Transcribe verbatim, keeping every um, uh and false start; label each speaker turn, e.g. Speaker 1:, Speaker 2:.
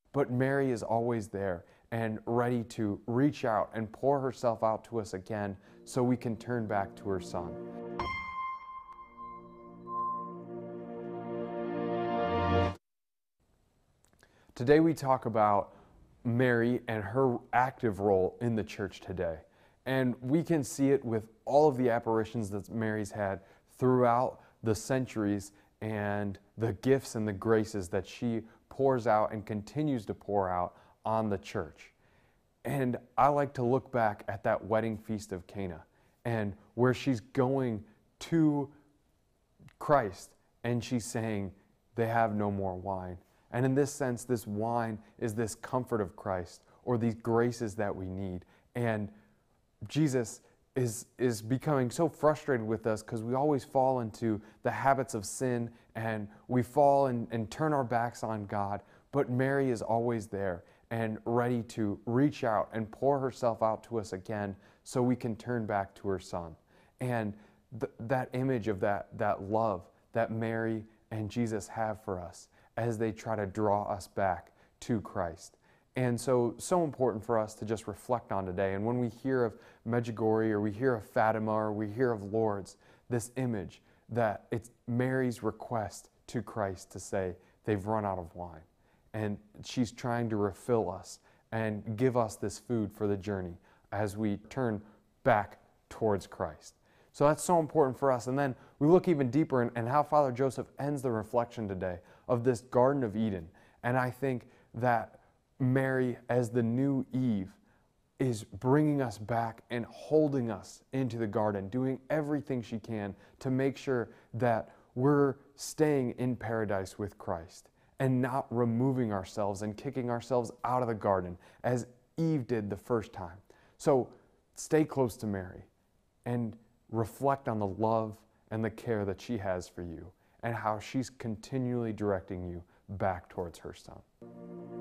Speaker 1: But Mary is always there and ready to reach out and pour herself out to us again so we can turn back to her Son. Today we talk about Mary and her active role in the church today. And we can see it with all of the apparitions that Mary's had throughout the centuries and the gifts and the graces that she pours out and continues to pour out on the church. And I like to look back at that wedding feast of Cana and where she's going to Christ and she's saying, they have no more wine. And in this sense, this wine is this comfort of Christ or these graces that we need. And Jesus is, is becoming so frustrated with us because we always fall into the habits of sin and we fall and, and turn our backs on God. But Mary is always there and ready to reach out and pour herself out to us again so we can turn back to her Son. And th- that image of that, that love that Mary and Jesus have for us as they try to draw us back to Christ. And so, so important for us to just reflect on today. And when we hear of Medjugorje or we hear of Fatima or we hear of Lourdes, this image that it's Mary's request to Christ to say they've run out of wine. And she's trying to refill us and give us this food for the journey as we turn back towards Christ. So that's so important for us. And then we look even deeper in, in how Father Joseph ends the reflection today of this Garden of Eden. And I think that Mary, as the new Eve, is bringing us back and holding us into the garden, doing everything she can to make sure that we're staying in paradise with Christ and not removing ourselves and kicking ourselves out of the garden as Eve did the first time. So stay close to Mary and reflect on the love and the care that she has for you and how she's continually directing you back towards her Son.